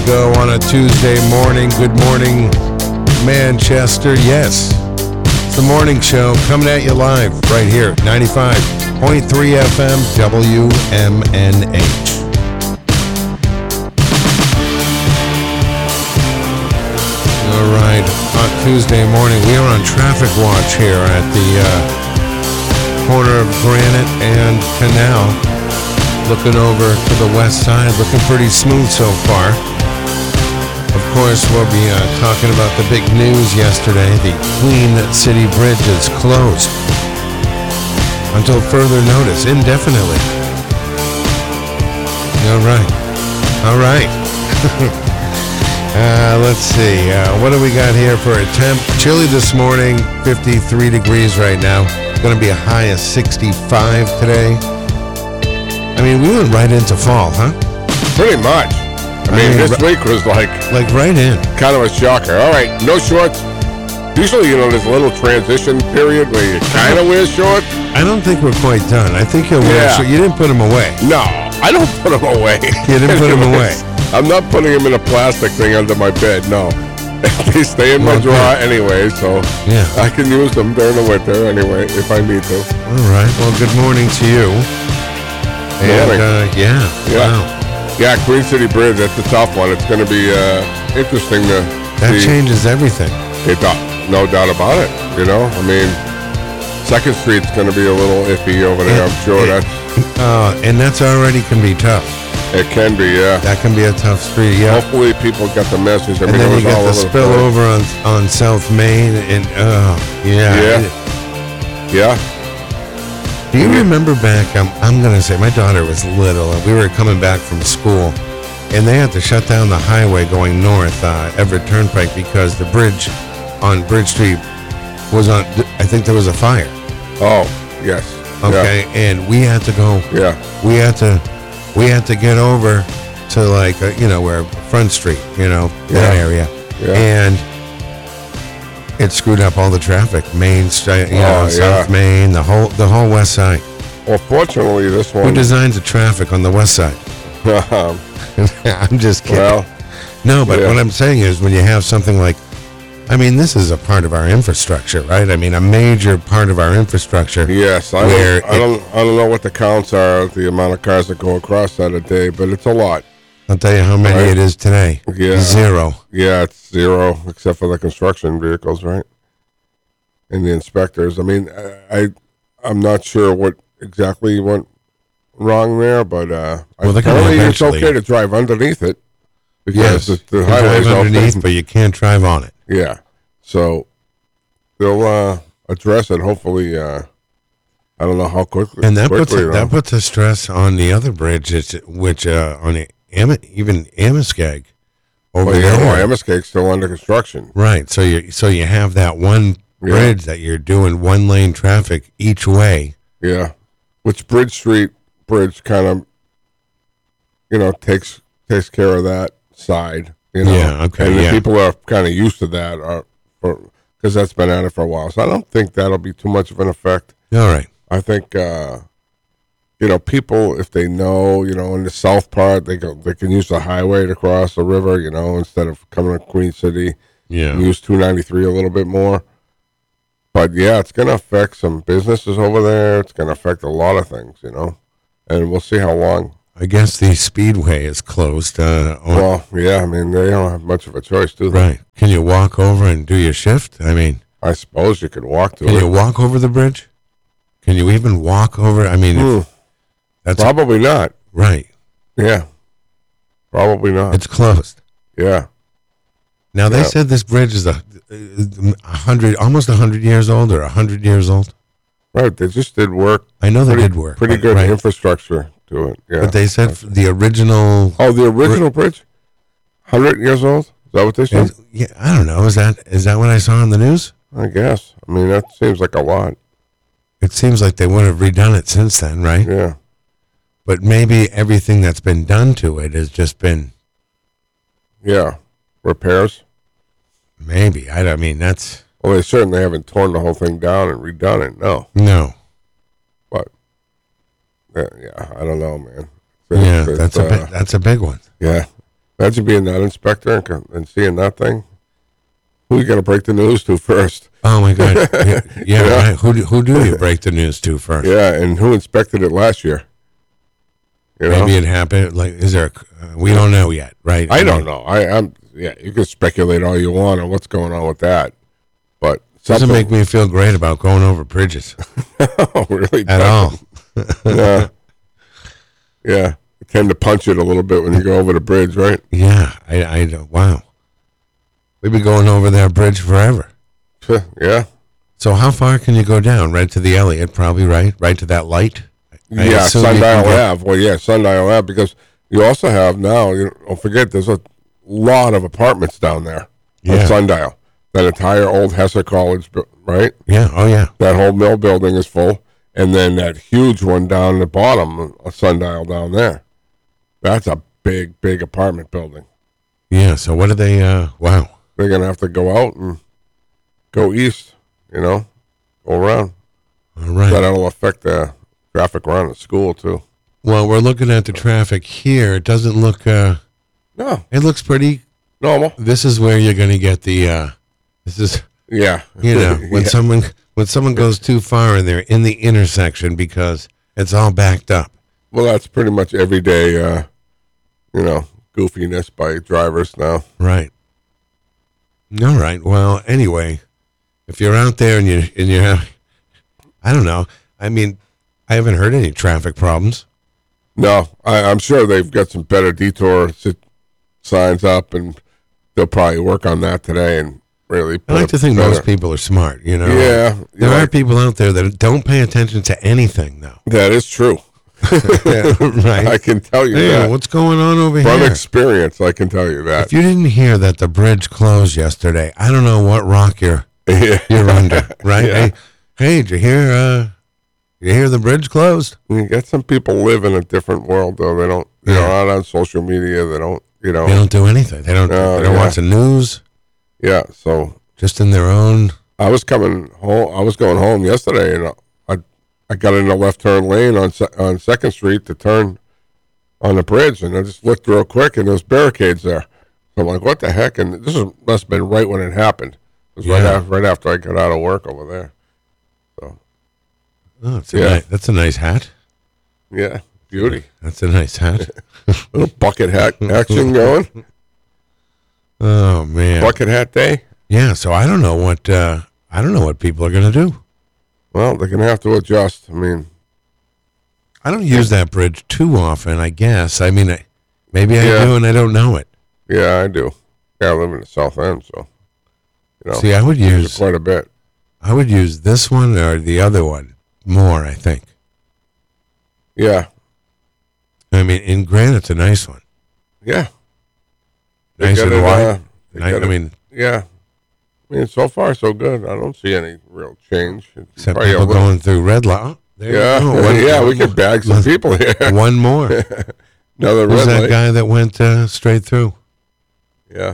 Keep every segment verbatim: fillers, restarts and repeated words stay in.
go on a Tuesday morning. Good morning, Manchester. Yes, it's the morning show coming at you live right here, ninety-five point three F M W M N H. All right, on Tuesday morning, we are on traffic watch here at the uh, corner of Granite and Canal. Looking over to the west side, looking pretty smooth so far. Of course, we'll be uh, talking about the big news yesterday. The Queen City Bridge is closed until further notice, indefinitely. All right. All right. uh, let's see. Uh, what do we got here for a temp? Chilly this morning, fifty-three degrees right now. It's going to be a high of sixty-five today. I mean, we went right into fall, huh? Pretty much. I mean, I mean this r- week was like... Like right in. Kind of a shocker. All right, no shorts. Usually, you know, there's a little transition period where you kind of wear shorts. I don't think we're quite done. I think you'll wear yeah. shorts. You didn't put them away. No, I don't put them away. You didn't put them away. I'm not putting them in a plastic thing under my bed, no. They stay in my well, drawer good. anyway, so yeah. I can use them during the winter anyway if I need to. All right. Well, good morning to you. And, uh, yeah, yeah, wow. Yeah, Queen City Bridge, that's a tough one. It's going to be uh, interesting to That see. changes everything. It does, no doubt about it, you know? I mean, Second Street's going to be a little iffy over there, it, I'm sure. It, that's uh, and that's already can be tough. It can be, yeah. That can be a tough street, yeah. Hopefully people get the message. I and mean, then you get the the spill over on, on South Main, and, oh, yeah. Yeah. Yeah. Do you remember back, um, I'm going to say, my daughter was little, and we were coming back from school, and they had to shut down the highway going north, uh, Everett Turnpike, because the bridge on Bridge Street was on, I think there was a fire. Oh, yes. Okay, yeah. and we had to go, yeah. we had to, we had to get over to like, uh, you know, where Front Street, you know, that yeah. area, yeah. and it screwed up all the traffic. Main Street, you know, oh, South yeah. Main, the whole the whole west side. Well, fortunately, this one. Who designs the traffic on the west side? I'm just kidding. Well, no, but yeah. what I'm saying is when you have something like, I mean, this is a part of our infrastructure, right? I mean, a major part of our infrastructure. Yes, I don't, I don't, I don't know what the counts are, the amount of cars that go across that a day, but it's a lot. I'll tell you how many right? it is today. Yeah. Zero. Yeah, it's zero, except for the construction vehicles, right? And the inspectors. I mean, I, I I'm not sure what exactly went wrong there, but uh, well, apparently it's okay to drive underneath it because yes, the, the highway's underneath, open. but you can't drive on it. Yeah, so they'll uh, address it. Hopefully, uh, I don't know how quickly. And that quickly, puts a, that puts a stress on the other bridge, which uh, on the Am- even Amoskeag over well, yeah, there. well, Amoskeag's still under construction. Right. So you so you have that one bridge yeah. that you're doing one lane traffic each way. Yeah, which Bridge Street Bridge kind of, you know, takes takes care of that side. You know? Yeah. Okay. And yeah. the people are kind of used to that, are because that's been at it for a while. So I don't think that'll be too much of an effect. All right. I think. Uh, You know, people, if they know, you know, in the south part, they go, they can use the highway to cross the river, you know, instead of coming to Queen City. Yeah. Use two ninety-three a little bit more. But, yeah, it's going to affect some businesses over there. It's going to affect a lot of things, you know, and we'll see how long. I guess the Speedway is closed. Uh, on, well, yeah, I mean, they don't have much of a choice, do they? Right. Can you walk over and do your shift? I mean. I suppose you could walk to can it. Can you walk over the bridge? Can you even walk over? I mean, hmm. if, That's probably a, not. Right. Yeah. Probably not. It's closed. Yeah. Now they yeah. said this bridge is a, a hundred, almost a hundred years old, or a hundred years old. Right. They just did work. I know pretty, they did work. Pretty but, good right. infrastructure to it. Yeah. But they said the original. Oh, the original br- bridge, hundred years old. Is that what they said? Is, yeah. I don't know. Is that is that what I saw on the news? I guess. I mean, that seems like a lot. It seems like they would have redone it since then, right? Yeah. But maybe everything that's been done to it has just been... Yeah. Repairs? Maybe. I, I mean, that's... Well, they certainly haven't torn the whole thing down and redone it, no. No. But, yeah, yeah I don't know, man. It's, yeah, it's, that's, uh, a big, that's a big one. Yeah. Imagine being that inspector and, co- and seeing that thing. Who you got to break the news to first? Oh my God! Yeah, yeah, yeah. Right. Who do, who do you break the news to first? Yeah, and who inspected it last year? You know? Maybe it happened. Like, is there? A, uh, we don't know yet, right? I, I don't mean, know. I, I'm yeah. You can speculate all you want on what's going on with that, but doesn't something make me feel great about going over bridges oh, really at all. yeah, yeah. I tend to punch it a little bit when you go over the bridge, right? Yeah, I, I don't. Wow, we've been going over that bridge forever. Yeah. So how far can you go down? Right to the Elliott, probably, right? Right to that light? I yeah, assume you can Sundial get- Ave. Well, yeah, Sundial Ave, because you also have now, you don't forget, there's a lot of apartments down there Yeah. on Sundial. That entire old Hesser College, bu- right? Yeah, oh yeah. That whole mill building is full. And then that huge one down the bottom of Sundial down there. That's a big, big apartment building. Yeah, so what are they, uh, wow. They're going to have to go out and go east, you know, go around. All right. That'll affect the traffic around the school, too. Well, we're looking at the traffic here. It doesn't look, uh, No, it looks pretty, normal. this is where you're going to get the, uh, this is, Yeah. you know, when Yeah. someone, when someone goes too far and they're in the intersection because it's all backed up. Well, that's pretty much everyday, uh, you know, goofiness by drivers now. Right. All right. Well, anyway, if you're out there and you and you have, I don't know. I mean, I haven't heard any traffic problems. No, I, I'm sure they've got some better detour si- signs up, and they'll probably work on that today and really. I Put like it to think better. most people are smart. You know. Yeah, There you're are right. people out there that don't pay attention to anything, though. That is true. Right. I can tell you Hey, that what's going on over from here? experience. I can tell you that. If you didn't hear that the bridge closed yesterday, I don't know what rock you're yeah. you're under. Right? Yeah. Hey, hey, did you hear? Uh, you hear the bridge closed? You get some people live in a different world, though. They don't, you know, Yeah. not on social media. They don't, you know. They don't do anything. They don't. No, they don't yeah. watch the news. Yeah. So Just in their own. I was coming home. I was going home yesterday, and I, I got in the left turn lane on Se- on Second Street to turn on the bridge, and I just looked real quick, and there's barricades there. So I'm like, "What the heck?" And this is, must have been right when it happened. It was right Yeah. after, right after I got out of work over there. So Oh, it's a Yeah. ni- that's a nice hat. yeah, beauty, That's a nice hat. little bucket hat action going. Oh man. Bucket hat day. Yeah. So I don't know what uh, I don't know what people are gonna do. Well, they're gonna have to adjust. I mean, I don't use that bridge too often. I guess. I mean, I, maybe I Yeah. do and I don't know it. yeah, I do. Yeah, I live in the South End, so you know, See, I would use it use quite a bit. I would use this one or the other one more. I think. Yeah, I mean, in Granite's a nice one. yeah. They Nice got and it, wide. uh, they I, got I it- mean, yeah. I mean, so far so good. I don't see any real change. It's except probably a people little- going through red light. Oh, there Yeah, you go. One- yeah. We one could bag some people here. more. One more. Another Who's red that light. guy that went uh, straight through? Yeah.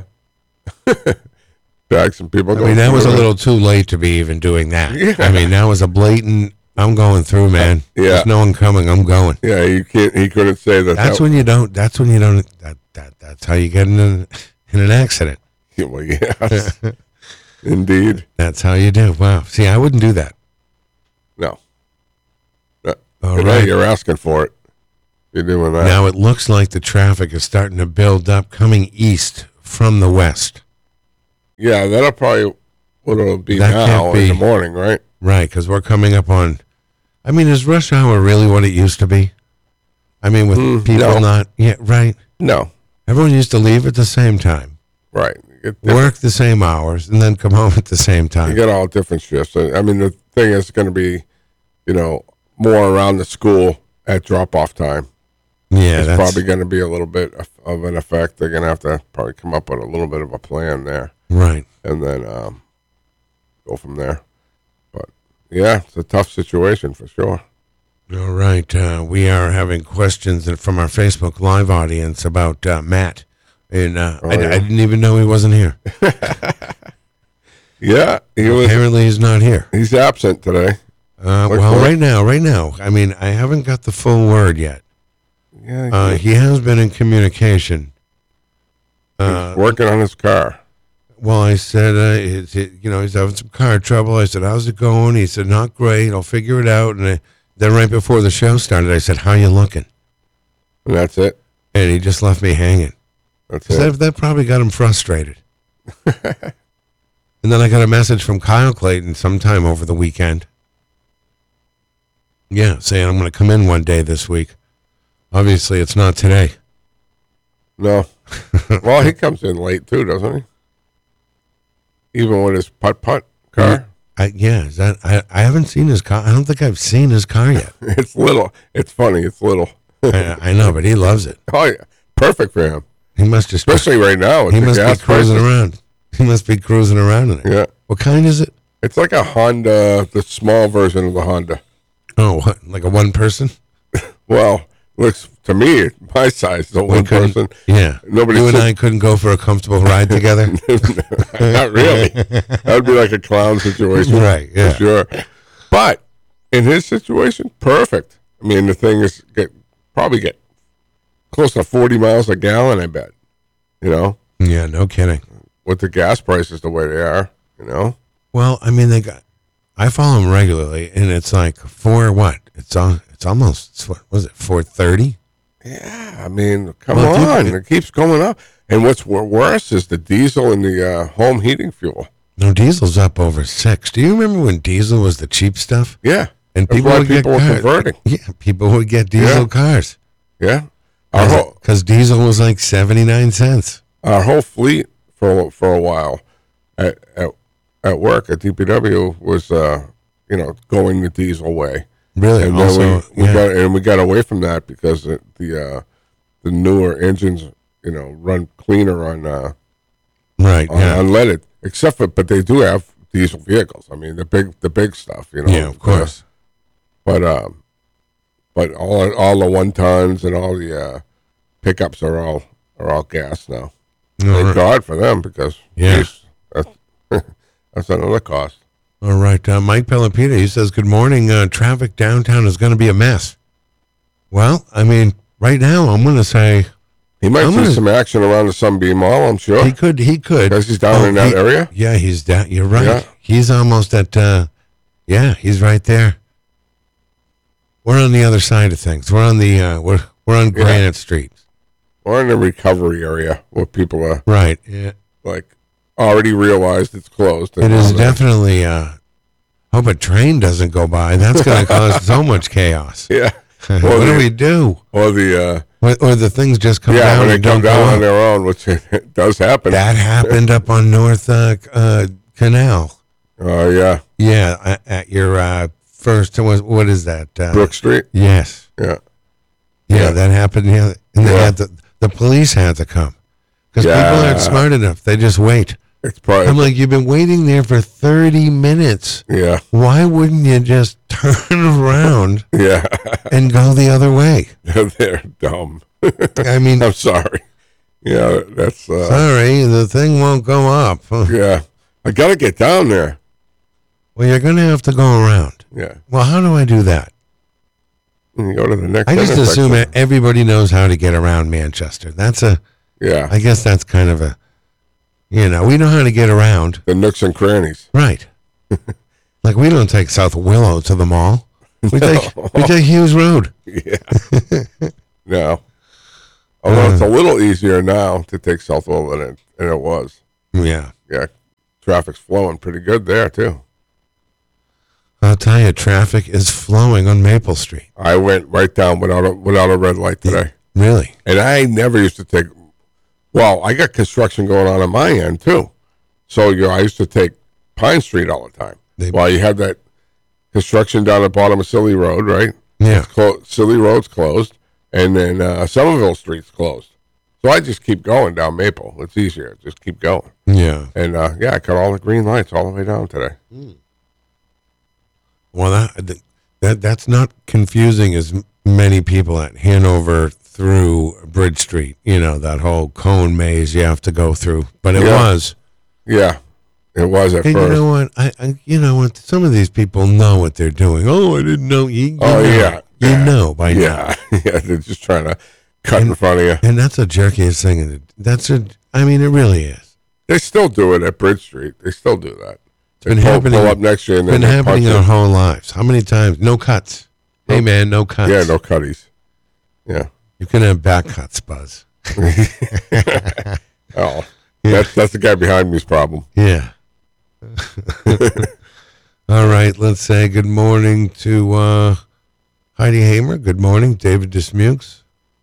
Bag some people. I mean, that was a little too late to be even doing that. Yeah. I mean, that was a blatant. I'm going through, man. Yeah. There's no one coming. I'm going. Yeah, you can't. He couldn't say that. That's that, when you don't. That's when you don't. That that that's how you get in an, in an accident. Well, yes, indeed. That's how you do. Wow. See, I wouldn't do that. No. No. All But right. hey, you're asking for it. You're doing that. Now it looks like the traffic is starting to build up coming east from the west. Yeah, that'll probably what it'll be That now can't in be- the morning, right? Right, because we're coming up on. I mean, is rush hour really what it used to be? I mean, with Mm, people no. not. Yeah, right. No. Everyone used to leave at the same time, Right. You get different- work the same hours, and then come home at the same You time. get all different shifts. I mean, the thing is going to be, you know, more around the school at drop-off time. Yeah, It's that's probably going to be a little bit of, of an effect. They're going to have to probably come up with a little bit of a plan there, right. and then um, go from there. But yeah, it's a tough situation for sure. All right. Uh, we are having questions from our Facebook Live audience about uh, Matt. And uh, Oh, I, yeah. I didn't even know he wasn't here. Yeah, he was. Apparently, he's not here. He's absent today. Uh, Like well, what? right now, right now, I mean, I haven't got the full word yet. Yeah, Uh, he has been in communication Uh, He's working on his car. Well, I said, uh, it's, it, you know, he's having some car trouble. I said, how's it going? He said, not great. I'll figure it out. And I, then right before the show started, I said, how you looking? And that's it. And he just left me hanging. That's it. That, that probably got him frustrated. And then I got a message from Kyle Clayton sometime over the weekend. Yeah, saying I'm going to come in one day this week. Obviously, it's not today. No. Well, he comes in late too, doesn't he? Even with his putt-putt car? I, yeah, is that I, I haven't seen his car. I don't think I've seen his car yet. It's little. It's funny. It's little. I, I know, but he loves it. Oh, yeah. Perfect for him. He must just Especially right now. With he the must gas be cruising prices. around. He must be cruising around in it. Yeah. What kind is it? It's like a Honda, the small version of the Honda. Oh, what, like a one person? Well, looks to me, my size, the one couldn't- person. Yeah. Nobody You and sits- I couldn't go for a comfortable ride together. Not really. That would be like a clown situation. Right, yeah. For sure. But in his situation, perfect. I mean, the thing is, get probably get close to forty miles a gallon, I bet. You know, Yeah, no kidding. with the gas prices the way they are, you know? Well, I mean, they got. I follow him regularly, and it's like four what? It's on. It's almost what was it? Four thirty. Yeah, I mean, come Well, on. dude, It keeps going up. And what's wor- worse is the diesel and the uh, home heating fuel. No, diesel's up over six. Do you remember when diesel was the cheap stuff? Yeah. And That's people why would people get were cars. converting. Yeah, people would get diesel Yeah. cars Yeah. Our whole, because diesel was like seventy nine cents. our whole fleet for for a while at at, at work at D P W was uh, you know, going the diesel way. Really, And also, then we, we yeah. got and we got away from that because the the, uh, the newer engines, you know, run cleaner on uh, right, on yeah, unleaded. Except for, but they do have diesel vehicles. I mean, the big the big stuff, you know. yeah, of course. But um, but all all the one tons and all the uh, pickups are all are all gas now. All Thank right. God for them because Yeah. geez, that's that's another cost. All right, uh, Mike Pelopita, he says, good morning. Uh, traffic downtown is going to be a mess. Well, I mean, right now, I'm going to say He might I'm see gonna- some action around the Sunbeam Mall, I'm sure. he could, he could. Because he's down Oh, in that he- area. Yeah, he's down. You're right. Yeah. He's almost at, uh, yeah, he's right there. We're on the other side of things. We're on the, uh, we're, we're on Granite Street. Or in the recovery area where people are Right. Yeah. like already realized it's closed. It is definitely, uh, hope a train doesn't go by. That's going to cause so much chaos. Yeah. what Or do the, we do? or the uh, Or, or the things just come yeah, down when they and come don't go down on up. their own, which it does happen. That happened up on North uh, uh, Canal. Oh yeah, Yeah, at, at your uh, first, what, what is that? Uh, Brook Street. Yes. Yeah, Yeah, Yeah. that happened. Yeah, and they Yeah. had to, the police had to come because people Yeah. aren't smart enough. They just wait. it's probably I'm like, you've been waiting there for thirty minutes. yeah, Why wouldn't you just turn around yeah. and go the other way? They're dumb. I mean, I'm sorry. Yeah, that's uh, sorry, the thing won't go up. yeah. I gotta get down there. Well, you're going to have to go around. Yeah, Well, how do I do that? and you go to the next. I just intersection. assume that everybody knows how to get around Manchester. That's a, Yeah, I guess that's kind of a, you know, we know how to get around. the nooks and crannies. Right. Like we don't take South Willow to the mall. We take we take Hughes Road. Yeah. No. Although it's a little easier now to take Southwell than it, than it was. Yeah. Yeah, traffic's flowing pretty good there too. I'll tell you, traffic is flowing on Maple Street. I went right down without a without a red light today, Really? and I never used to take. Well, I got construction going on on my end too, so you know, I used to take Pine Street all the time. They- Well, you had that construction down at bottom of Silly Road, right? Yeah. Clo- Silly Road's closed, and then uh, Somerville Street's closed. So I just keep going down Maple. It's easier. Just keep going. Yeah. And uh, yeah, I got all the green lights all the way down today. Well, that, that that's not confusing as m- many people at Hanover through Bridge Street. You know, that whole cone maze you have to go through. But it Yeah. was. Yeah, it was at And first. you know what? I, I you know what? Some of these people know what they're doing. Oh, I didn't know. You, you Oh, know. yeah. You Yeah. know by now. yeah, yeah, they're just trying to cut in front of you. And that's the jerkiest thing. That's a. I mean, it really is. They still do it at Bridge Street. They still do that. It's been pull, happening. Pull up next year and been then happening our whole lives. How many times? No cuts. Hey, man, no cuts. Yeah, no cutties. Yeah. You can have back cuts, Buzz. Oh, yeah. that's that's the guy behind me's problem. Yeah. All right, let's say good morning to uh, Heidi Hamer. Good morning, David Dismukes.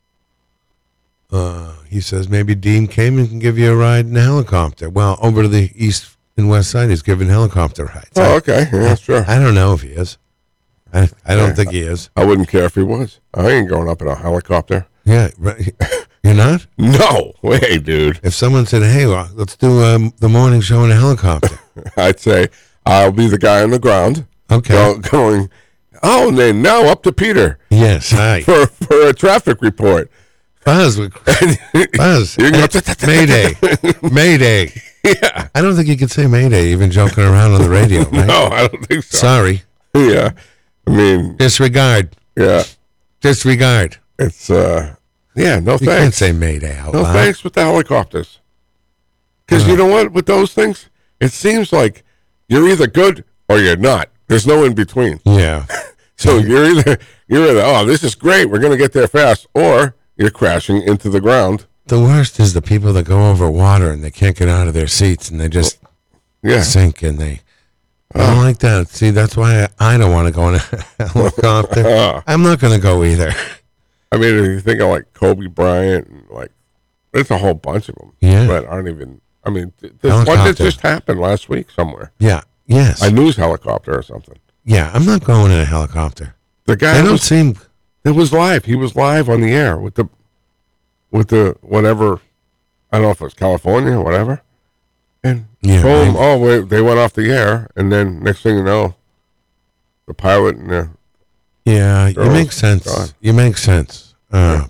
Uh, he says maybe Dean Kamen can give you a ride in a helicopter. Well, over to the east and west side, he's giving helicopter rides. Oh, I, okay. Yeah, I, sure. I don't know if he is. I I don't yeah, think he is. I wouldn't care if he was. I ain't going up in a helicopter. Yeah, right. You're not? No way, dude. If someone said, hey, well, let's do um, the morning show in a helicopter. I'd say, I'll be the guy on the ground. Okay. Go, going, oh, and then now up to Peter. Yes, hi. For, for a traffic report. Buzz, Buzz, You can go, Mayday, Mayday. Yeah. I don't think you could say Mayday even joking around on the radio, right? No, I don't think so. Sorry. Yeah. I mean. Disregard. Yeah. Disregard. It's, uh, yeah, no You thanks. can't say Mayday out No loud. thanks with the helicopters. Because Uh. you know what? With those things, it seems like you're either good or you're not. There's no in between. Yeah. So you're either, you're either, oh, this is great, we're going to get there fast, or you're crashing into the ground. The worst is the people that go over water and they can't get out of their seats and they just Yeah. sink and they. I don't like that. See, that's why I, I don't want to go in a helicopter. Uh, I'm not going to go either. I mean, if you think of like Kobe Bryant, and like, there's a whole bunch of them. Yeah. But aren't even, I mean, th- there's one that Helicopter. just happened last week somewhere. Yeah. Yes. A news helicopter or something. Yeah. I'm not going in a helicopter. The guy They don't was, seem. it was live. He was live on the air with the, with the whatever, I don't know if it was California or whatever. And Yeah, boom, right. oh, wait, they went off the air. And then next thing you know, the pilot and the, Yeah. You Girls, make sense. God. You make sense. Uh,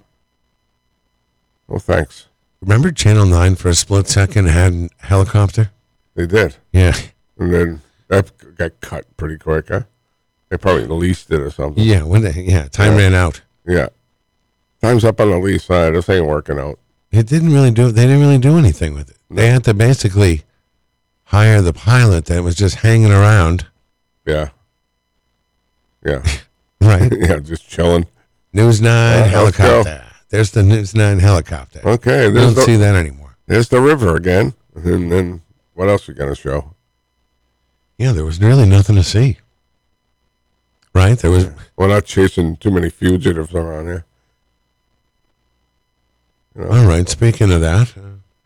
well, thanks. Remember Channel nine for a split second had a helicopter? They did. Yeah. And then that got cut pretty quick, huh? They probably leased it or something. Yeah. When they, yeah. Time Yeah. ran out. Yeah. Time's up on the lease side. This ain't working out. It didn't really do. They didn't really do anything with it. They had to basically hire the pilot that was just hanging around. Yeah. Yeah. Right. Yeah, just chilling. News nine Uh, let's helicopter. There's the News nine helicopter. Okay, You there's don't see the, that anymore. there's the river again. And then what else we going to show? Yeah, there was really nothing to see. Right? There was. We're not chasing too many fugitives around here. You know? All right. Speaking of that,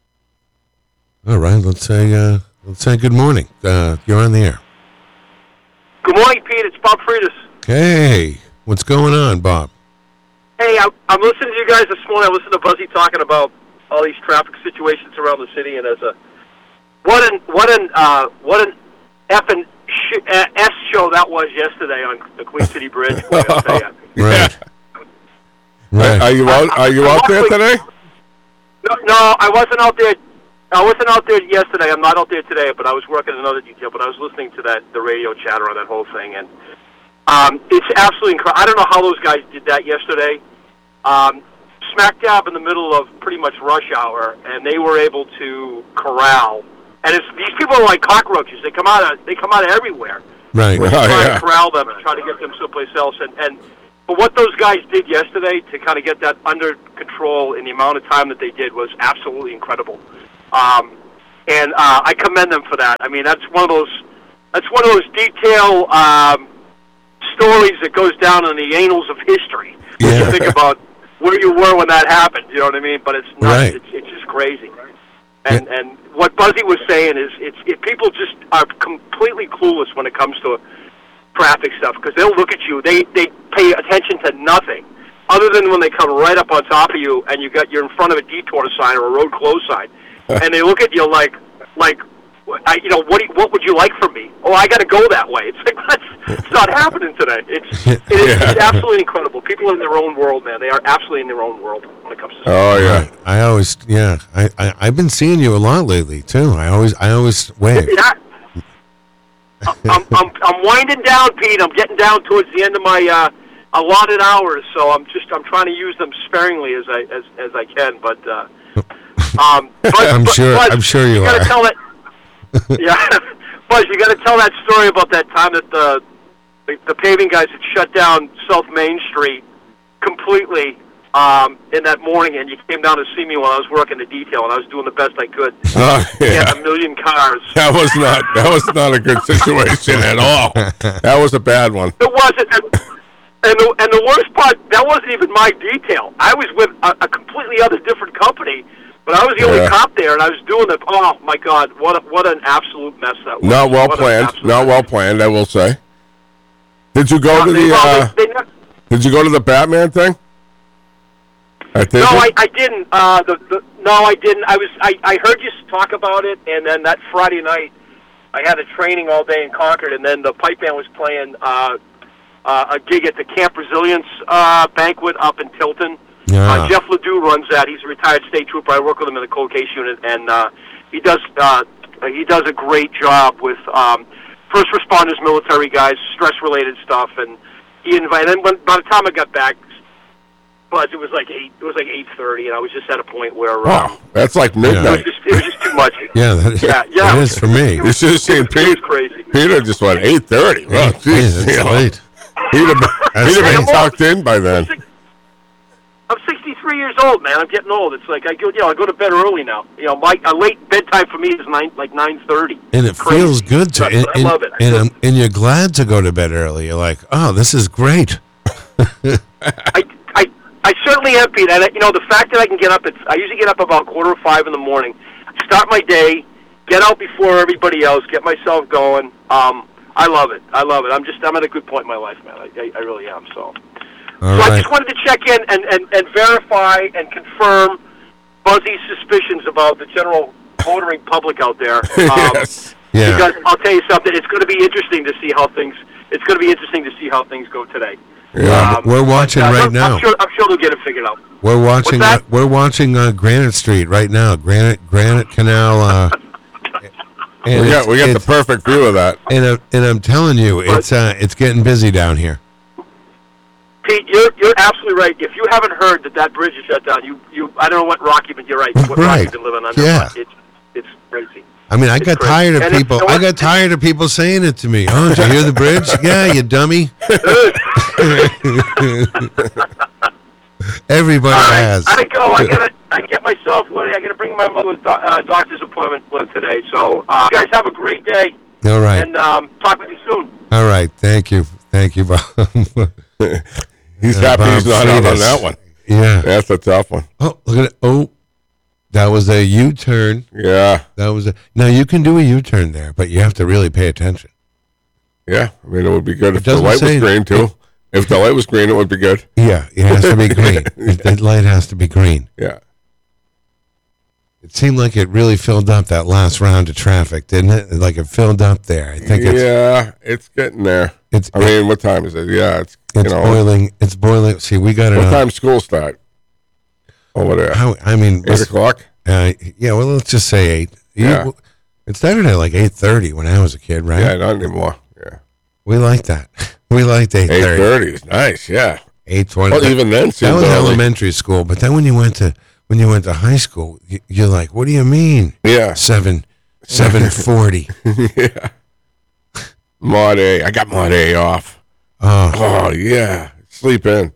uh, all right. Let's say uh, let's say good morning. Uh, you're on the air. Good morning, Pete. It's Bob Freitas. Hey, what's going on, Bob? Hey, I, I'm listening to you guys this morning. I listened to Buzzy talking about all these traffic situations around the city, and as a what an what an uh, what an effing sh- uh, S show that was yesterday on the Queen City Bridge. Boy, I'll tell ya. Right. Right. Are you out? Are you I- I- out there I- today? No, no, I wasn't out there. I wasn't out there yesterday. I'm not out there today, but I was working another detail. But I was listening to that the radio chatter on that whole thing, and um, it's absolutely incredible. I don't know how those guys did that yesterday. Um, smack dab in the middle of pretty much rush hour, and they were able to corral. And it's, these people are like cockroaches. They come out of they come out of everywhere. Right. Oh, Try yeah. to corral them and try to get them someplace else. And, and but what those guys did yesterday to kind of get that under control in the amount of time that they did was absolutely incredible. Um, and uh, I commend them for that. I mean, that's one of those that's one of those detail um, stories that goes down in the annals of history. When Yeah. you think about where you were when that happened, you know what I mean? But it's not. Right. It's, it's just crazy. And and what Buzzy was saying is, it's it, people just are completely clueless when it comes to traffic stuff because they'll look at you. They they pay attention to nothing other than when they come right up on top of you and you got you're in front of a detour sign or a road close sign, and they look at you like like. I, you know, what do you, what would you like from me? Oh, I got to go that way. It's like, that's it's not happening today. It's it is, it's absolutely incredible. People are in their own world, man. They are absolutely in their own world when it comes to. Oh yeah. Right. I always, yeah, I, I, I've been seeing you a lot lately too. I always, I always wave. Yeah. I'm, I'm I'm winding down, Pete. I'm getting down towards the end of my uh, allotted hours, so I'm just I'm trying to use them sparingly as I as, as I can. But uh, Um, but, I'm but, sure. But I'm sure you, you gotta are. Tell that, yeah, Buzz, you got to tell that story about that time that the, the the paving guys had shut down South Main Street completely um, in that morning, and you came down to see me while I was working the detail, and I was doing the best I could. Oh, yeah. Had a million cars. That was not that was not a good situation at all. That was a bad one. It wasn't. And the, and the worst part, that wasn't even my detail. I was with a, a completely other different company, but I was the only Yeah. cop there, and I was doing the, oh, my God, what a, what an absolute mess that was. Not well What an planned. absolute Not mess. well planned, I will say. Did you go Uh, to they- the well, uh, they- they never- Did you go to the Batman thing? At No, Disney? I, I didn't. Uh, the, the, no, I didn't. I was. I, I heard you talk about it, and then that Friday night, I had a training all day in Concord, and then the pipe band was playing uh, uh, a gig at the Camp Resilience uh, banquet up in Tilton. Yeah. Uh, Jeff Ledoux runs that. He's a retired state trooper. I work with him in the cold case unit, and uh, he does uh, he does a great job with um, first responders, military guys, stress related stuff, and he invited. And when, by the time I got back. But it was like eight. It was like eight thirty, and I was just at a point where um, Wow, that's like it was midnight. just it was just too much. Yeah, that is, Yeah, yeah. It is for me. You should have seen It was Pete. crazy. Peter just went eight thirty. Well, Hey, geez, that's you know, late. He'd have, That's he'd have been late. tucked in by then. I'm sixty-three years old, man. I'm getting old. It's like I go, you know, I go to bed early now. You know, my a late bedtime for me is nine, like nine thirty. And it Crazy. feels good to, But and, I love it. I and, feel- um, and you're glad to go to bed early. You're like, oh, this is great. I, I, I certainly am, Pete. And, you know, the fact that I can get up at, I usually get up about quarter to five in the morning, start my day, get out before everybody else, get myself going. Um, I love it. I love it. I'm just, I'm at a good point in my life, man. I, I, I really am. So, All so I right. just wanted to check in and, and, and verify and confirm Buzzy's suspicions about the general motoring public out there. Um, Yes. Yeah. Because I'll tell you something, it's going to be interesting to see how things, it's going to be interesting to see how things go today. Yeah. We're watching but, uh, right I'm, now. I'm sure, I'm sure they'll get it figured out. We're watching. What's that? Uh, we're watching uh, Granite Street right now. Granite Granite Canal. Uh, and We it's- got we got the it's- perfect view of that. and, uh, and I'm telling you, it's uh, it's getting busy down here. Pete, you're you're absolutely right. If you haven't heard that that bridge is shut down, you, you I don't know what rock you've been. You're right. What rock Right. you've been living under? Yeah. But It's it's crazy. I mean, I It's got crazy. tired of And it's- people. you know I what? got tired of people saying it to me. Oh, did you hear the bridge? Yeah, you dummy. Everybody All right, has. I go. I gotta. I get myself ready. I gotta bring my mother's do- uh, doctor's appointment with today. So, uh, you guys have a great day, All right. and um, talk with you soon. All right. Thank you. Thank you, Bob. He's Uh, happy Bob he's not out on Freitas. that one. Yeah. That's a tough one. Oh, look at it. Oh, that was a U-turn. Yeah. That was a. Now you can do a U-turn there, but you have to really pay attention. Yeah. I mean, it would be good if the doesn't light was say- green, too. If the light was green, it would be good. Yeah, it has to be green. The light has to be green. Yeah. It seemed like it really filled up that last round of traffic, didn't it? Like it filled up there. I think it's Yeah, it's getting there. it's I mean, what time is it? Yeah, it's, you it's know, boiling. It's boiling. See, we got it what on. time school start? Over there. How, I mean, Eight o'clock? uh, yeah. Well, let's just say eight. You- Yeah. It started at like eight thirty when I was a kid, right? Yeah, not anymore. Yeah. We like that. We liked eight Eight thirty. thirty is nice, yeah. Eight twenty. Well, even then, That seemed was early. elementary school, but then when you went to when you went to high school, you, you're like, what do you mean? Yeah. Seven, seven forty. Yeah. Mod A. I got Mod A off. Oh, Oh, yeah. Sleep in.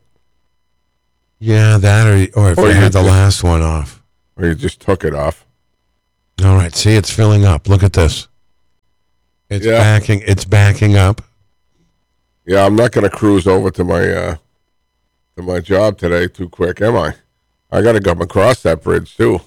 yeah, that or or if Or you you had the just- last one off. Or you just took it off. All right, see, it's filling up. Look at this. It's Yeah. backing. It's backing up. Yeah, I'm not going to cruise over to my uh, to my job today too quick, am I? I got to come across that bridge, too.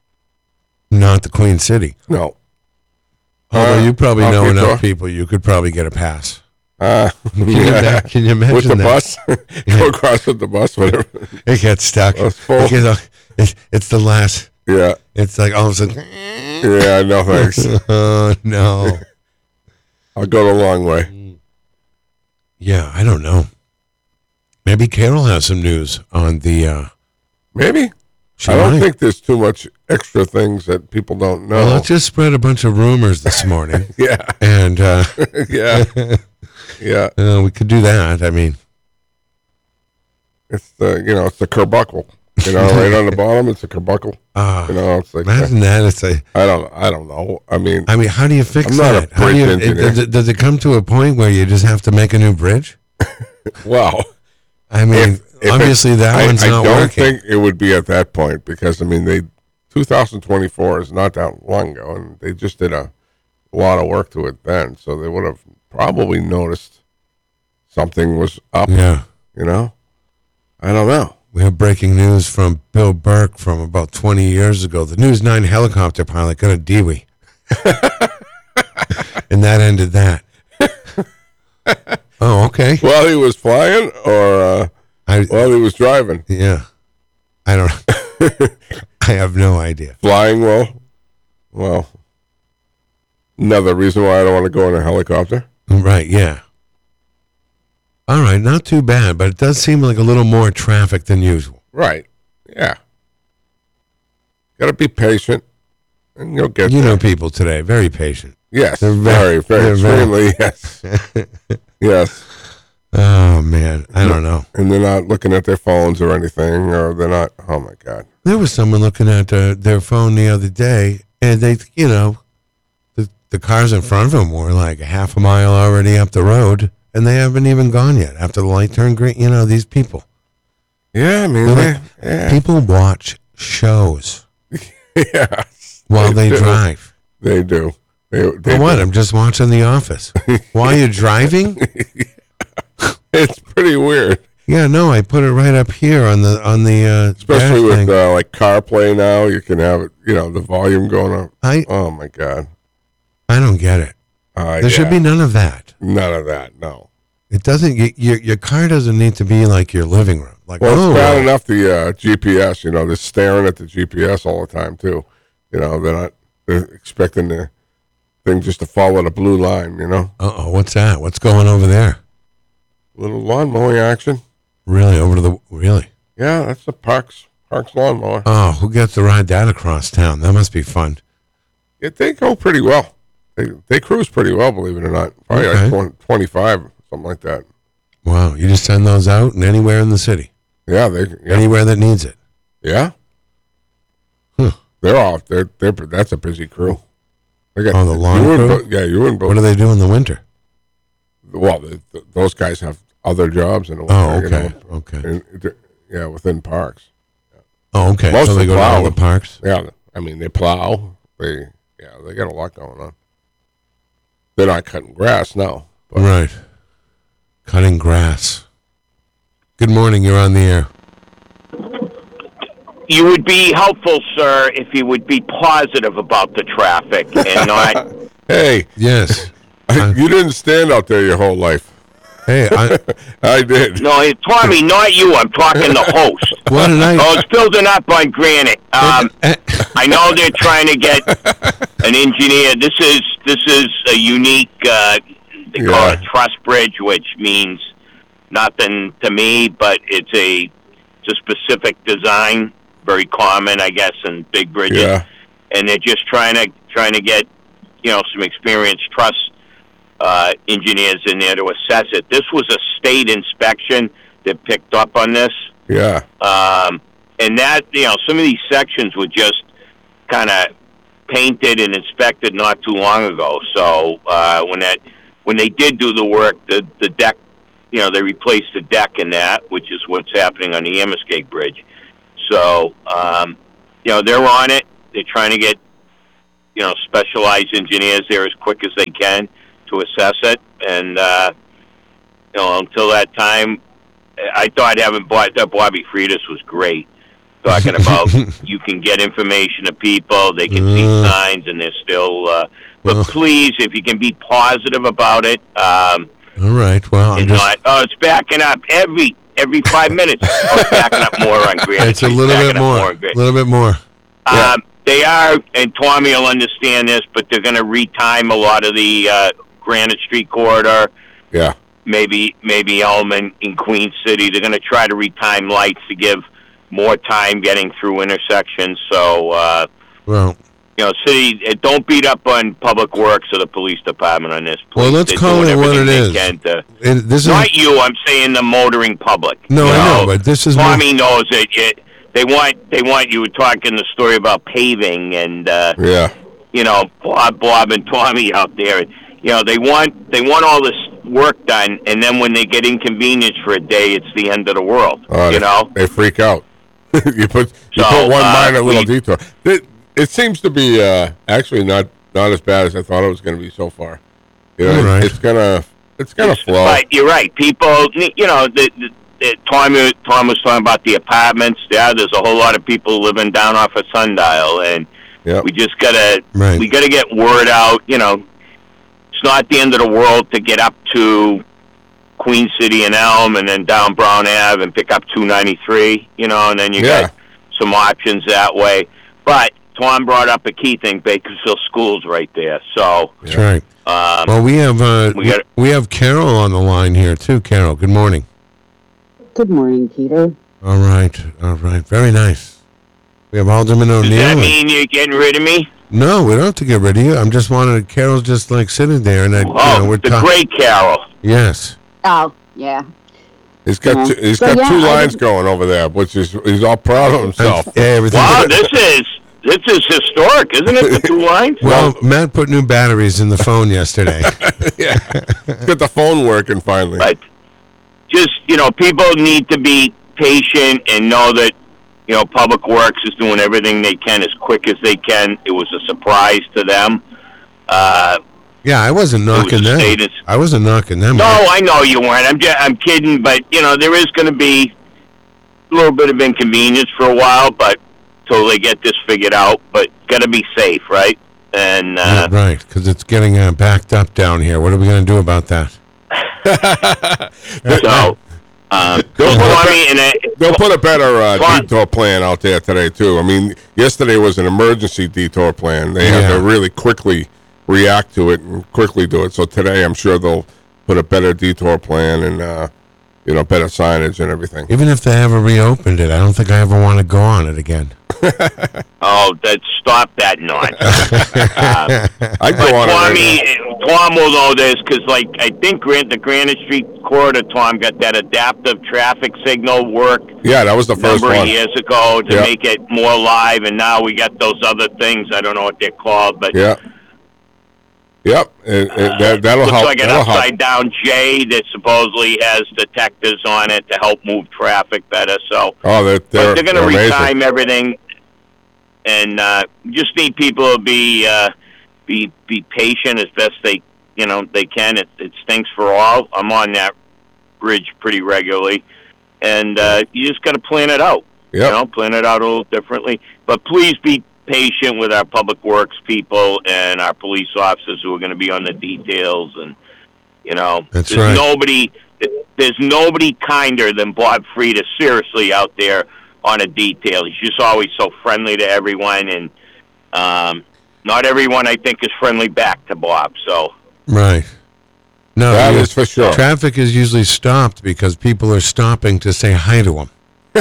Not the Queen City. No. Although Uh, you probably I'll know keep enough going. people, you could probably get a pass. Uh, Can you, yeah. ima- can you imagine With the that? bus? Go across with the bus, whatever. It gets stuck. Oh, it's full. It gets- it's, it's the last. Yeah. It's like all of a sudden. Yeah, no thanks. Oh no. I'll go the long way. Yeah, I don't know. Maybe Carol has some news on the. Uh, Maybe. she I don't might. think there's too much extra things that people don't know. Well, let's just spread a bunch of rumors this morning, yeah. and uh, Yeah. Yeah. uh, we could do that. I mean, It's the, you know, it's the kerbuckle. You know, right on the bottom, it's a carbuncle. Uh, you know, it's like imagine that. It's a. I don't. I don't know. I mean, I mean, how do you fix I'm not that? a How do bridge you, engineer. does, it, does it come to a point where you just have to make a new bridge? well, I mean, if, if obviously it, that I, one's I not don't working. think it would be at that point because I mean, they two thousand twenty-four is not that long ago, and they just did a lot of work to it then, so they would have probably noticed something was up. Yeah. You know, I don't know. We have breaking news from Bill Burke from about twenty years ago. The News nine helicopter pilot got a D W I. And that ended that. Oh, okay. While he was flying, or uh, I, while he was driving, yeah. I don't I have no idea. flying well. Well, another reason why I don't want to go in a helicopter. Right, yeah. All right, not too bad, but it does seem like a little more traffic than usual. Right. Yeah. Got to be patient, and you'll get You there. know people today, very patient. Yes. They're Very, very- very, they're very- extremely, yes. Yes. Oh, man, I don't know. And they're not looking at their phones or anything, or they're not, oh my God. There was someone looking at uh, their phone the other day, and they, you know, the, the cars in front of them were like a half a mile already up the road, and they haven't even gone yet after the light turned green. You know, these people. Yeah, I mean, They're they, like- yeah. People watch shows yeah. while they, do. drive. They do. They, they For what? do. I'm just watching The Office. While you're driving? It's pretty weird. Yeah, no, I put it right up here on the on the uh, Especially dash with thing. uh, like CarPlay now, you can have it, you know, the volume going up. I Oh my God. I don't get it. Uh, There should yeah. be none of that. None of that. No. It doesn't. y- Your your car doesn't need to be like your living room. Like, Well, oh, it's bad enough the uh, G P S. You know, they're staring at the G P S all the time too. You know, they're not. They're expecting the thing just to follow the blue line. You know, uh oh, what's that? What's going over there? little lawn mowing action. Really over to the really? Yeah, that's the Parks Parks lawnmower. Oh, who gets to ride that across town? That must be fun. Yeah, they go pretty well. They they cruise pretty well, believe it or not. Probably Okay. like twenty, twenty-five, something like that. Wow, you just send those out and anywhere in the city, Yeah, they. Yeah. anywhere that needs it. Yeah. Huh. They're off. They're they're that's a busy crew. They got Oh, the lawn you and crew? Bo- yeah, you and both. What do they do in the winter? Well, the, the, those guys have other jobs in the winter. Oh, You okay, know, okay. and, uh, yeah, within parks. Oh, okay. Most so they of go to all plow. the parks. Yeah, I mean they plow. They yeah, they got a lot going on. They're not cutting grass now. But Right. Cutting grass. Good morning. You're on the air. You would be helpful, sir, if you would be positive about the traffic and not. Hey, Yes. you didn't stand out there your whole life. Hey, I, I did. No, it's Tommy, not you. I'm talking the host. what did I? Oh, it's building up on Granite. Um, I know they're trying to get an engineer. This is this is a unique. Uh, they call Yeah. it a truss bridge, which means nothing to me, but it's a it's a specific design, very common, I guess, in big bridges. Yeah. And they're just trying to trying to get you know some experienced truss uh, engineers in there to assess it. This was a state inspection that picked up on this. Yeah. Um, and that, you know, some of these sections were just kind of painted and inspected not too long ago. So uh, when that, when they did do the work, the the deck, you know, they replaced the deck in that, which is what's happening on the Amoskeag Bridge. So, um, you know, they're on it. They're trying to get, you know, specialized engineers there as quick as they can to assess it. And, uh, you know, until that time, I thought having bought that Bobby Freitas was great. Talking about you can get information to people, they can see Uh. signs, and they're still. Uh, but Uh. please, if you can be positive about it, um, All right. Well, I'm and just. not. Oh, it's backing up every every five minutes. Oh, it's backing up more on Granite. It's a Street, little backing bit up more. on A Granite. little bit more. Yeah. Um, they are, and Tommy will understand this, but they're going to retime a lot of the uh, Granite Street corridor. Yeah. Maybe maybe Elm and in Queen City. They're going to try to retime lights to give more time getting through intersections. So, uh, Well, you know, city, uh, don't beat up on Public Works or the police department on this. Well, please. let's They're call doing it what everything it they is. can to- it, this is Not you, I'm saying the motoring public. no, You I know, but this is more, Tommy knows it, it. they want they want you were talking the story about paving and uh, Yeah. you know Bob Bob and Tommy out there. You know they want they want all this work done, and then when they get inconvenienced for a day, it's the end of the world. Uh, you know they freak out. you put you So, put one uh, minor little we- detour. It, it seems to be uh, actually not not as bad as I thought it was going to be so far. You know, All right. it's gonna it's gonna flow. But you're right. People, you know, the, the, the, Tom, Tom was talking about the apartments. Yeah, there's a whole lot of people living down off of Sundial, and Yep. we just gotta Right. we gotta get word out. You know, it's not the end of the world to get up to Queen City and Elm, and then down Brown Ave and pick up two ninety-three. You know, and then you Yeah. got some options that way. But Tom brought up a key thing: Bakersfield School's right there. So, That's right. um, Well, we have uh, We we, got- we have Carol on the line here too. Carol, good morning. Good morning, Peter. All right, all right, very nice. We have Alderman does O'Neill. that and- mean you're getting rid of me? No, we don't have to get rid of you. I'm just wanted Carol's just like sitting there, and I, you Oh, know, we're the talking. great Carol. Yes. Oh, yeah. He's got Yeah. two, he's So, got yeah, two I lines didn't- going over there, which is he's all proud of himself. Yeah, everything. Wow, this is this is historic, isn't it? The two lines. Well, Matt put new batteries in the phone yesterday. yeah, he's got the phone working finally. But just you know, people need to be patient and know that you know Public Works is doing everything they can as quick as they can. It was a surprise to them. Uh, Yeah, I wasn't knocking a them. status. I wasn't knocking them. no, I know you weren't. I'm just, I'm kidding, but you know there is going to be a little bit of inconvenience for a while, but till they get this figured out. But got to be safe, right? And uh, Right, because it's getting uh, backed up down here. What are we going to do about that? so. Um, They'll put, a Tommy be- and I, they'll put a better uh, Fine. detour plan out there today too. I mean, yesterday was an emergency detour plan. They had Yeah. to really quickly react to it and quickly do it. So today, I'm sure they'll put a better detour plan and uh, you know better signage and everything. Even if they ever reopened it, I don't think I ever want to go on it again. oh, that stop that nonsense. uh, I but go on it. Tommy, Right now. Tom will know this because, like, I think Grant, the Granite Street corridor, Tom got that adaptive traffic signal work Yeah, that was the a first number of one. years ago to Yeah. make it more live, and now we got those other things. I don't know what they're called, but Yeah. Yep, and, and that, that'll looks help. like an that'll help. upside down J that supposedly has detectors on it to help move traffic better. So. Oh, they're they're, But they're going to amazing. retime everything, and uh, just need people to be uh, be be patient as best they you know they can. It, it stinks for all. I'm on that bridge pretty regularly, and uh, you just got to plan it out. Yep. You know, plan it out a little differently. But please be patient with our public works people and our police officers who are going to be on the details. And you know, That's there's right. nobody. There's nobody kinder than Bob Frieda, seriously, out there on a detail. He's just always so friendly to everyone, and um, not everyone, I think, is friendly back to Bob. So, Right. No, That you- is for sure. Traffic is usually stopped because people are stopping to say hi to them. uh,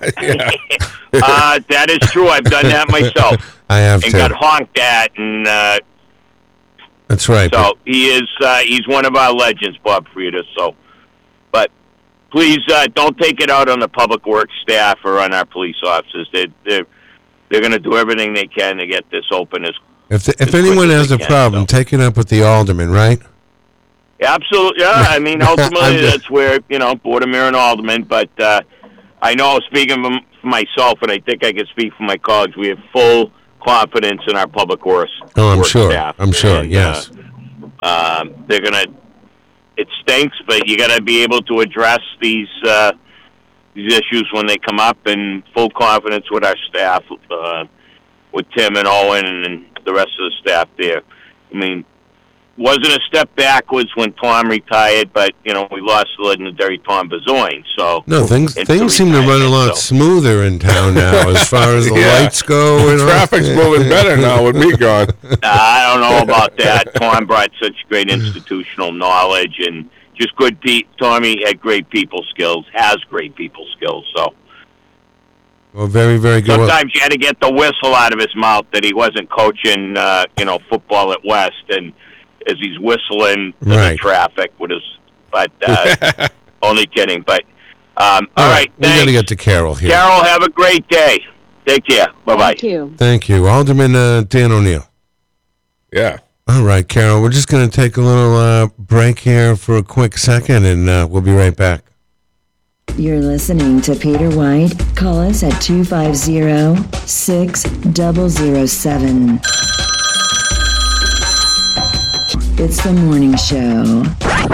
that is true. I've done that myself I have and to. got honked at, and uh, That's right. so he is. Uh, he's one of our legends, Bob Frieda. So, but please uh, don't take it out on the public works staff or on our police officers. They they're they're going to do everything they can to get this open as If the, if as anyone quick as has they a can, problem, so. take it up with the alderman, right? Absolutely, yeah. I mean, ultimately, I'm just- that's where you know Board of Mayor and Alderman. But uh, I know, speaking for myself, and I think I can speak for my colleagues, we have full confidence in our public works. Oh, I'm works sure. Staff. I'm sure. And, Yes. Uh, um, they're gonna. It stinks, but you got to be able to address these uh, these issues when they come up, and full confidence with our staff, uh, with Tim and Owen and the rest of the staff there. I mean. Wasn't a step backwards when Tom retired, but you know we lost the legendary Tom Bazoin. So No, things into things seem to run a retirement, lot so- smoother in town now as far as the Yeah. lights go. And all. Traffic's moving better now with me gone. Uh, I don't know about that. Tom brought such great institutional knowledge and just good. Pe- Tommy had great people skills, has great people skills. So Well, very, very good. Well, sometimes you had to get the whistle out of his mouth that he wasn't coaching, uh, you know, football at West, and as he's whistling to Right. the traffic with his, but uh, only kidding. But Um, all right. We got to get to Carol here. Carol, have a great day. Take care. Bye-bye. Thank you. Thank you. Alderman uh, Dan O'Neill. Yeah. All right, Carol, we're just going to take a little uh, break here for a quick second, and uh, we'll be right back. You're listening to Peter White. Call us at two five zero, six zero zero seven. It's the morning show.